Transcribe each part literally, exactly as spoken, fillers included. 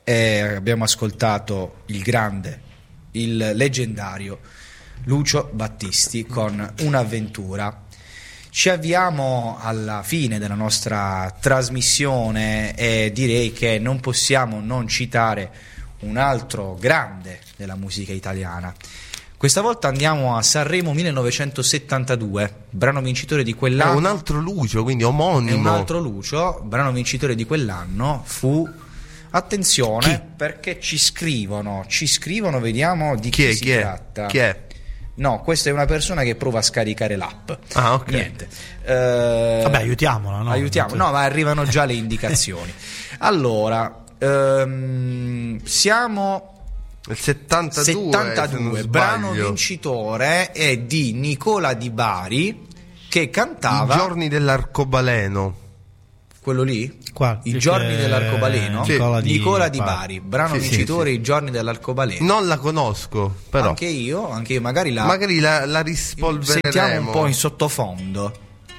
e abbiamo ascoltato il grande, il leggendario Lucio Battisti con Un'avventura. Ci avviamo alla fine della nostra trasmissione e direi che non possiamo non citare un altro grande della musica italiana. Questa volta andiamo a Sanremo millenovecentosettantadue, brano vincitore di quell'anno. È un altro Lucio, quindi omonimo. È un altro Lucio, brano vincitore di quell'anno fu... Attenzione, chi? Perché ci scrivono, ci scrivono, vediamo di chi, chi, si chi tratta. Chi è? No, questa è una persona che prova a scaricare l'app. Ah, ok. Niente. Eh, Vabbè, aiutiamola, no? Aiutiamo. No, ma arrivano già le indicazioni. Allora, ehm, siamo il settantadue, settantadue, brano vincitore è di Nicola Di Bari che cantava I giorni dell'arcobaleno. Quello lì? Qua, I giorni dell'arcobaleno? Sì. Nicola, Nicola di, Di Bari, brano sì, vincitore sì, sì. I giorni dell'arcobaleno. Non la conosco, però. Anche io, anche io, magari la Magari la, la rispolvereremo. Sentiamo un po' in sottofondo.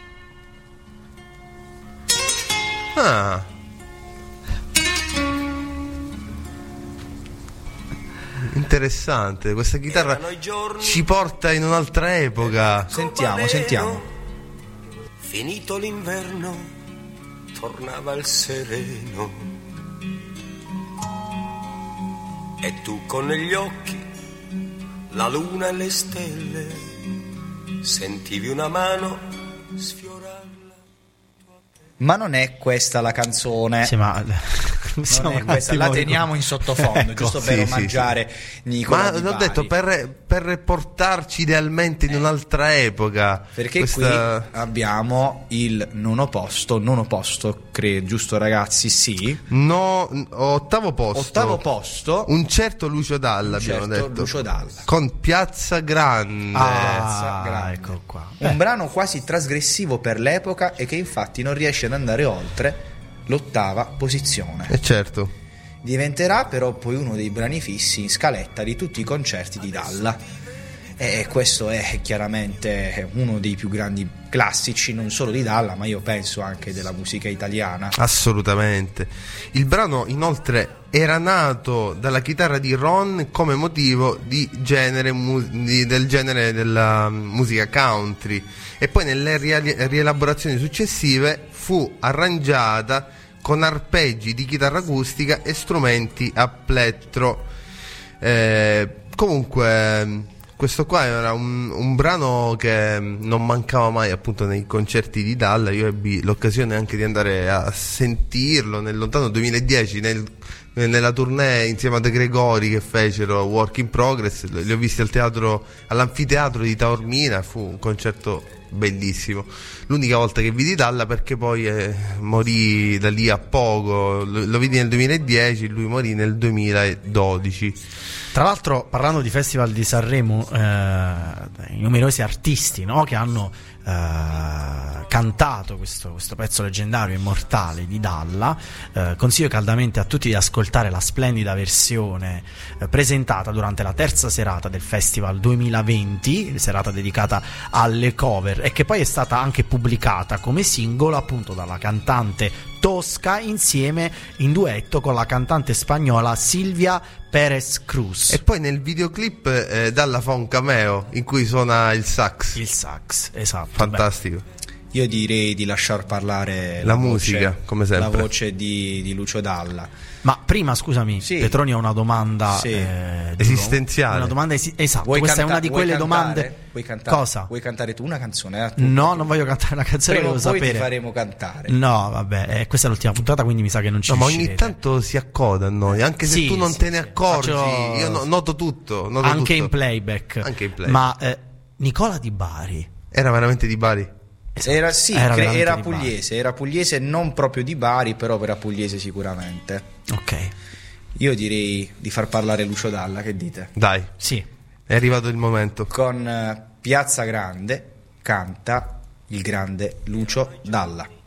Ah. Interessante, questa chitarra ci porta in un'altra epoca. Sentiamo, sentiamo. Finito l'inverno, tornava il sereno. E tu con negli occhi la luna e le stelle, sentivi una mano sfiorare. Ma non è questa la canzone. Sì, ma non è questa, la teniamo in sottofondo, ecco, giusto per sì, omaggiare sì, sì. Nicola Ma Di l'ho Bari. detto per, per portarci idealmente in un'altra epoca. Perché questa... qui abbiamo il nono posto, nono posto, credo, giusto ragazzi? Sì. No, ottavo posto. Ottavo posto. Un certo Lucio Dalla, Un abbiamo certo detto. Lucio Dalla. Con Piazza Grande. Ah, Grande. ecco qua. Un Beh. brano quasi trasgressivo per l'epoca e che infatti non riesce ad andare oltre l'ottava posizione. E certo. Diventerà però poi uno dei brani fissi in scaletta di tutti i concerti di Dalla. E questo è chiaramente uno dei più grandi classici, non solo di Dalla, ma io penso anche della musica italiana. Assolutamente. Il brano inoltre era nato dalla chitarra di Ron come motivo di genere mu- di, del genere della musica country, e poi nelle ria- rielaborazioni successive fu arrangiata con arpeggi di chitarra acustica e strumenti a plettro. Eh, comunque questo qua era un, un brano che non mancava mai appunto nei concerti di Dalla. Io ebbi l'occasione anche di andare a sentirlo nel lontano duemiladieci nel, nella tournée insieme a De Gregori che fecero Work in Progress. Li ho visti al teatro, all'anfiteatro di Taormina. Fu un concerto bellissimo, l'unica volta che vidi Dalla, perché poi eh, morì da lì a poco. Lo, lo vidi nel duemiladieci, lui morì nel duemiladodici. Tra l'altro, parlando di Festival di Sanremo, eh, i numerosi artisti, no, che hanno eh, cantato questo, questo pezzo leggendario, immortale di Dalla, eh, consiglio caldamente a tutti di ascoltare la splendida versione eh, presentata durante la terza serata del Festival duemilaventi, serata dedicata alle cover, e che poi è stata anche pubblicata come singolo appunto dalla cantante Tosca insieme in duetto con la cantante spagnola Silvia Pérez Cruz. E poi nel videoclip eh, Dalla fa un cameo in cui suona il sax. Il sax, esatto. Fantastico. Beh, io direi di lasciar parlare la, la musica, voce, come sempre. la voce di, di Lucio Dalla. Ma prima, scusami, sì. Petroni ha una domanda sì. eh, esistenziale. Una domanda esi- esatto, Vuoi questa canta- è una di quelle vuoi cantare? domande. Vuoi cantare? Cosa? Vuoi cantare tu una canzone? Eh? Tu, No, tu. non voglio cantare una canzone, Prima o volevo poi sapere. ti faremo cantare. No, vabbè, eh, questa è l'ultima puntata, quindi mi sa che non ci No, ma riuscirete. ogni tanto si accoda a noi, anche se Sì, tu non sì, te ne sì. accorgi. Faccio- Io no- noto tutto, noto anche tutto. in playback. Anche in playback. Ma eh, Nicola Di Bari Era veramente di Bari? Era, sì, Era cre- veramente era di Bari. pugliese, era pugliese, non proprio di Bari, però era pugliese sicuramente. Ok, Io direi di far parlare Lucio Dalla, che dite? Dai, sì. è arrivato il momento. Con eh, Piazza Grande canta il grande Lucio Dalla.